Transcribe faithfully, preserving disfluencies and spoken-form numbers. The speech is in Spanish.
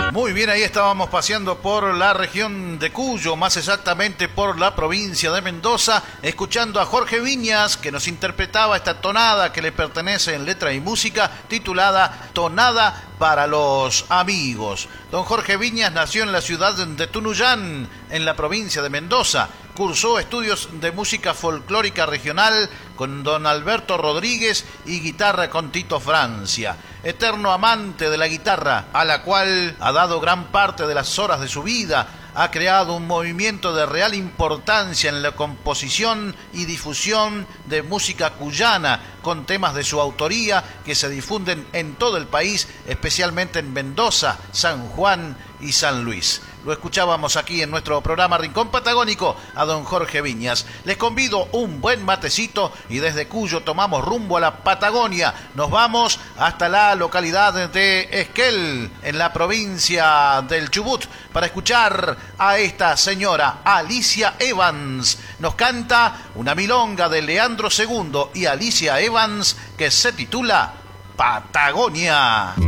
Muy bien, ahí estábamos paseando por la región de Cuyo, más exactamente por la provincia de Mendoza, escuchando a Jorge Viñas, que nos interpretaba esta tonada que le pertenece en letra y música, titulada Tonada para los Amigos. Don Jorge Viñas nació en la ciudad de Tunuyán, en la provincia de Mendoza. Cursó estudios de música folclórica regional con don Alberto Rodríguez y guitarra con Tito Francia. Eterno amante de la guitarra, a la cual ha dado gran parte de las horas de su vida, ha creado un movimiento de real importancia en la composición y difusión de música cuyana, con temas de su autoría que se difunden en todo el país, especialmente en Mendoza, San Juan y San Luis. Lo escuchábamos aquí en nuestro programa Rincón Patagónico a don Jorge Viñas. Les convido un buen matecito y desde Cuyo tomamos rumbo a la Patagonia. Nos vamos hasta la localidad de Esquel, en la provincia del Chubut, para escuchar a esta señora Alicia Evans. Nos canta una milonga de Leandro segundo y Alicia Evans que se titula Patagonia.